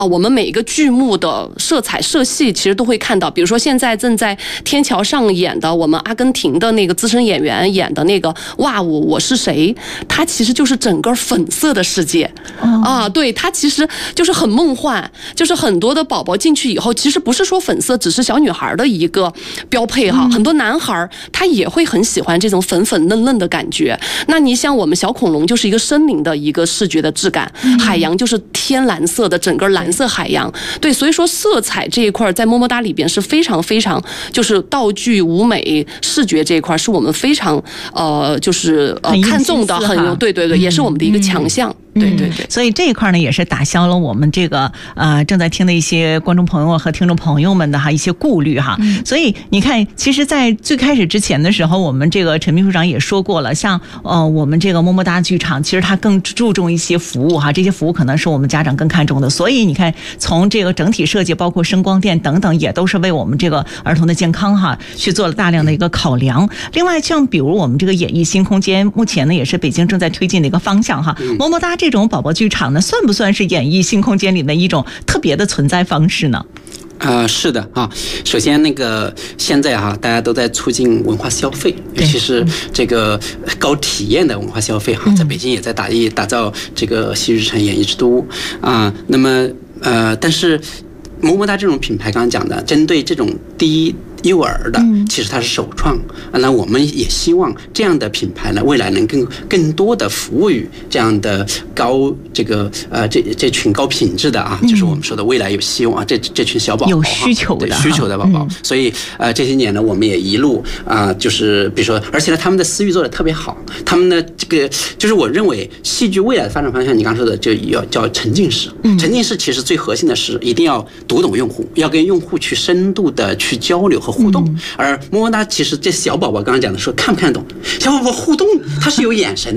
我们每一个剧目的色彩色系其实都会看到，比如说现在正在天桥上演的我们阿根廷的那个资深演员演的那个哇我是谁，它其实就是整个粉色的世界对，它其实就是很梦幻，就是很多的宝宝进去以后，其实不是说粉色只是小女孩的一个标配哈，很多男孩他也会很喜欢这种粉粉嫩嫩的感觉。那你像我们小恐龙就是一个森林的一个视觉的质感，海洋就是天蓝色的整个蓝色海洋，对，所以说色彩这一块在么么哒里边是非常非常，就是道具舞美视觉这一块是我们非常就是看重的，很有对，也是我们的一个强项。对， 所以这一块呢，也是打消了我们这个正在听的一些观众朋友和听众朋友们的一些顾虑哈。所以你看，其实，在最开始之前的时候，我们这个陈秘书长也说过了，像我们这个么么哒剧场，其实它更注重一些服务哈，这些服务可能是我们家长更看重的。所以你看，从这个整体设计，包括声光电等等，也都是为我们这个儿童的健康哈去做了大量的一个考量。另外，像比如我们这个演艺新空间，目前呢也是北京正在推进的一个方向哈。么么哒这种宝宝剧场呢，算不算是演艺新空间里的一种特别的存在方式呢？ 是的啊。首先现在大家都在促进文化消费，尤其是这个高体验的文化消费在北京也在打造这个昔日城演艺之都那么但是么么哒这种品牌刚刚讲的，针对这种低幼儿的，其实它是首创那我们也希望这样的品牌呢，未来能更多的服务于这样的高这群高品质的就是我们说的未来有希望这群小宝宝有需求的宝宝。所以这些年呢，我们也一路就是比如说，而且呢，他们的私域做得特别好，他们的这个就是我认为戏剧未来的发展方向，你刚说的就要叫沉浸式。沉浸式其实最核心的是一定要读懂用户，要跟用户去深度的去交流和互动。而么么哒其实这小宝宝刚刚讲的说看不看得懂，小宝宝互动他是有眼神